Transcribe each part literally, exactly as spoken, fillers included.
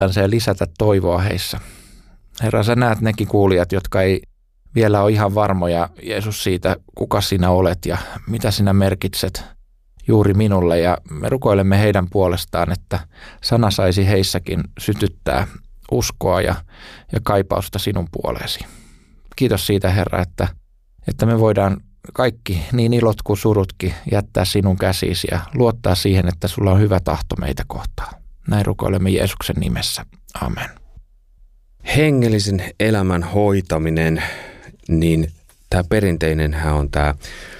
ja lisätä toivoa heissä. Herra, sä näet nekin kuulijat, jotka ei vielä ole ihan varmoja, Jeesus, siitä, kuka sinä olet ja mitä sinä merkitset juuri minulle. Ja me rukoilemme heidän puolestaan, että sana saisi heissäkin sytyttää uskoa ja, ja kaipausta sinun puoleesi. Kiitos siitä, Herra, että, että me voidaan kaikki, niin ilot kuin surutkin, jättää sinun käsisi ja luottaa siihen, että sulla on hyvä tahto meitä kohtaan. Näin rukoilemme Jeesuksen nimessä. Amen. Hengellisen elämän hoitaminen, niin tämä perinteinenhän on tämä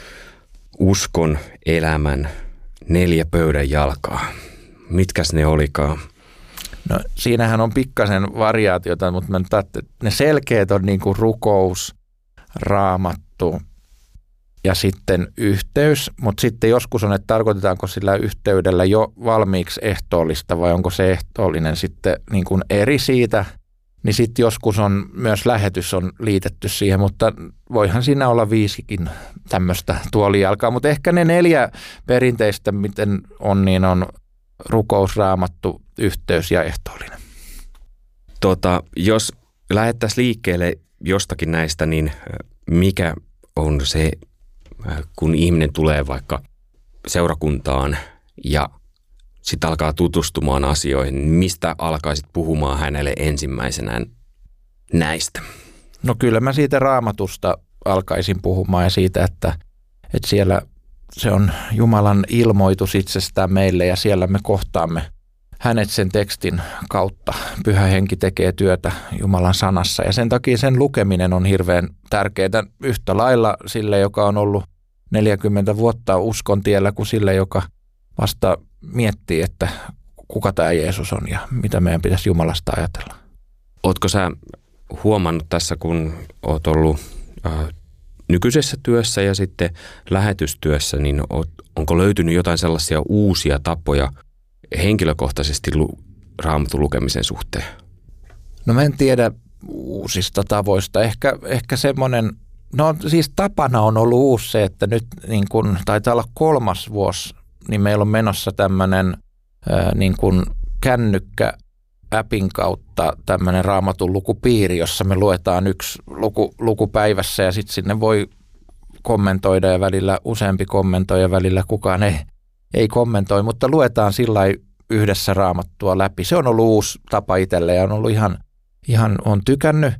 uskon elämän neljä pöydän jalkaa. Mitkäs ne olikaan? No siinähän on pikkasen variaatiota, mutta mä nyt ajattelin, että ne selkeät on niin kuin rukous, raamattu ja sitten yhteys, mutta sitten joskus on, että tarkoitetaanko sillä yhteydellä jo valmiiksi ehtoollista vai onko se ehtoollinen sitten niin kuin eri siitä, niin sitten joskus on myös lähetys on liitetty siihen, mutta voihan siinä olla viisikin tämmöistä tuolijalkaa, mutta ehkä ne neljä perinteistä, miten on, niin on rukous, raamattu, yhteys ja ehtoollinen. Tota, jos lähdettäisiin liikkeelle jostakin näistä, niin mikä on se, kun ihminen tulee vaikka seurakuntaan ja sitten alkaa tutustumaan asioihin, niin mistä alkaisit puhumaan hänelle ensimmäisenä näistä? No kyllä mä siitä raamatusta alkaisin puhumaan ja siitä, että, että siellä se on Jumalan ilmoitus itsestään meille ja siellä me kohtaamme hänet sen tekstin kautta. Pyhä Henki tekee työtä Jumalan sanassa ja sen takia sen lukeminen on hirveän tärkeää yhtä lailla sille, joka on ollut neljäkymmentä vuotta uskon tiellä kuin sille, joka vasta miettii, että kuka tämä Jeesus on ja mitä meidän pitäisi Jumalasta ajatella. Ootko sä huomannut tässä, kun oot ollut äh, nykyisessä työssä ja sitten lähetystyössä, niin oot, onko löytynyt jotain sellaisia uusia tapoja henkilökohtaisesti lu, raamatun lukemisen suhteen? No mä en tiedä uusista tavoista. Ehkä, ehkä semmoinen, no siis tapana on ollut uusi se, että nyt niin kun, taitaa olla kolmas vuosi, niin meillä on menossa tämmöinen ää, niin kuin kännykkä-appin kautta tämmöinen raamatun lukupiiri, jossa me luetaan yksi luku, luku päivässä ja sitten sinne voi kommentoida ja välillä useampi kommentoi ja välillä kukaan ei, ei kommentoi, mutta luetaan sillä yhdessä raamattua läpi. Se on ollut uusi tapa itselle ja on ollut ihan, ihan on tykännyt.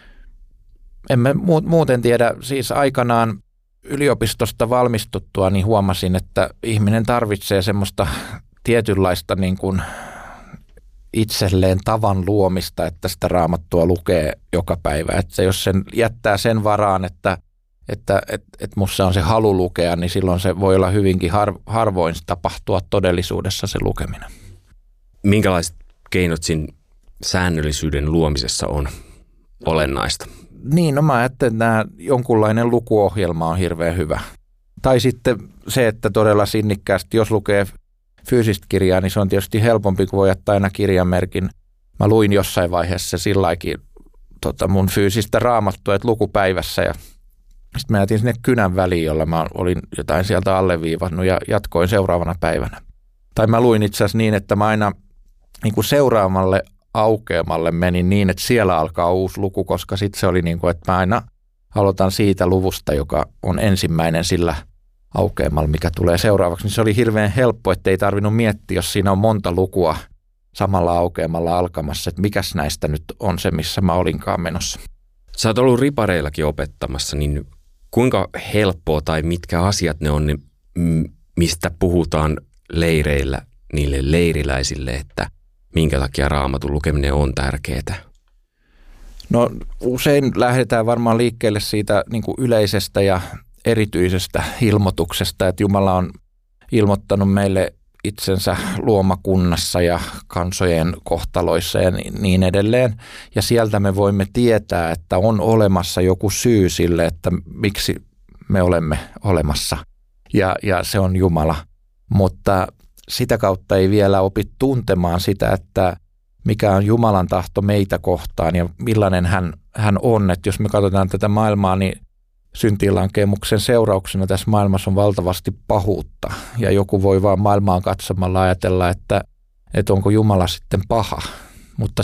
Emme muuten tiedä, siis aikanaan yliopistosta valmistuttua, niin huomasin, että ihminen tarvitsee semmoista tietynlaista niin kuin itselleen tavan luomista, että sitä raamattua lukee joka päivä. Että jos sen jättää sen varaan, että, että et, et musta on se halu lukea, niin silloin se voi olla hyvinkin har, harvoin tapahtua todellisuudessa se lukeminen. Minkälaiset keinot siinä säännöllisyyden luomisessa on olennaista? Niin, no mä ajattelen, että nämä jonkunlainen lukuohjelma on hirveän hyvä. Tai sitten se, että todella sinnikkäästi, jos lukee fyysistä kirjaa, niin se on tietysti helpompi, kun voi jättää aina kirjanmerkin. Mä luin jossain vaiheessa sillainkin tota mun fyysistä raamattua, että lukupäivässä ja sitten mä jätin sinne kynän väliin, jolla mä olin jotain sieltä alleviivannut ja jatkoin seuraavana päivänä. Tai mä luin itse asiassa niin, että mä aina niin kuin seuraavalle aukeamalle menin niin, että siellä alkaa uusi luku, koska sitten se oli niin kuin, että mä aina aloitan siitä luvusta, joka on ensimmäinen sillä aukeamalla, mikä tulee seuraavaksi. Niin se oli hirveän helppo, että ei tarvinnut miettiä, jos siinä on monta lukua samalla aukeamalla alkamassa, että mikäs näistä nyt on se, missä mä olinkaan menossa. Sä oot ollut ripareillakin opettamassa, niin kuinka helppoa tai mitkä asiat ne on, mistä puhutaan leireillä niille leiriläisille, että minkä takia raamatun lukeminen on tärkeää? No usein lähdetään varmaan liikkeelle siitä niin kuin yleisestä ja erityisestä ilmoituksesta, että Jumala on ilmoittanut meille itsensä luomakunnassa ja kansojen kohtaloissa ja niin edelleen. Ja sieltä me voimme tietää, että on olemassa joku syy sille, että miksi me olemme olemassa. Ja, ja se on Jumala. Mutta sitä kautta ei vielä opi tuntemaan sitä, että mikä on Jumalan tahto meitä kohtaan ja millainen hän, hän on. Että jos me katsotaan tätä maailmaa, niin syntiinlankemuksen seurauksena tässä maailmassa on valtavasti pahuutta. Ja joku voi vaan maailmaan katsomalla ajatella, että, että onko Jumala sitten paha. mutta